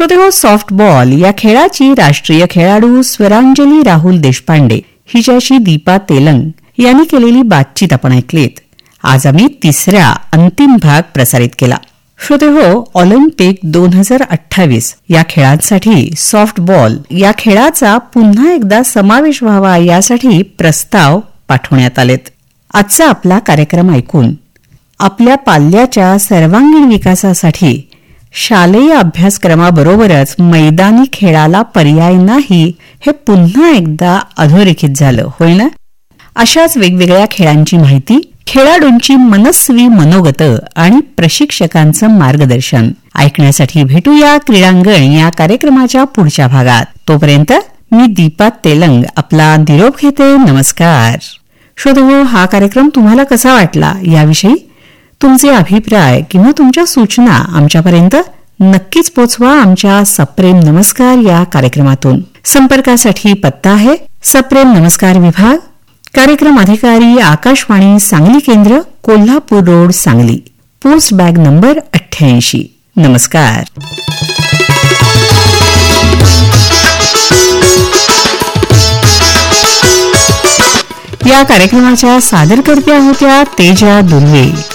श्रोतेहो, softball या खेळाची राष्ट्रीय खेळाडू स्वरांजली राहुल देशपांडे हिच्याशी दीपा तेलंग यांनी केलेली बातचीत आपण ऐकलीत. आज आम्ही तिसरा अंतिम भाग प्रसारित केला. श्रोतेहो, ऑलिम्पिक 2028 या खेळांसाठी सॉफ्टबॉल या खेळाचा पुन्हा एकदा समावेश व्हावा यासाठी प्रस्ताव पाठवण्यात आलेत. आजचा आपला कार्यक्रम ऐकून आपल्या पाल्याच्या सर्वांगीण विकासासाठी शालेय अभ्यासक्रमाबरोबरच मैदानी खेळाला पर्याय नाही हे पुन्हा एकदा अधोरेखित झालं, होय ना? अशाच वेगवेगळ्या खेळांची माहिती, खेळाडूंची मनस्वी मनोगत आणि प्रशिक्षकांचं मार्गदर्शन ऐकण्यासाठी भेटूया क्रीडांगण या कार्यक्रमाच्या पुढच्या भागात. तोपर्यंत मी दीपा तेलंग आपला निरोप घेते. नमस्कार. श्रोतेहो, हा कार्यक्रम तुम्हाला कसा वाटला याविषयी तुमचे अभिप्राय किंवा तुमच्या सूचना आमच्यापर्यंत नक्कीच पोचवा आमच्या सप्रेम नमस्कार या कार्यक्रमातून. संपर्कासाठी पत्ता आहे सप्रेम नमस्कार विभाग, कार्यक्रम अधिकारी आकाशवाणी सांगली केंद्र, Kolhapur road, Sangli, post bag number 88. नमस्कार. या कार्यक्रमाच्या सादरकर्त्या होत्या तेजा दुर्वे.